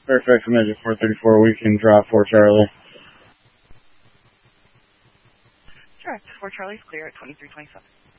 Fairfax Magic 434, we can drop 4 Charlie. Direct 4 Charlie's clear at 2327.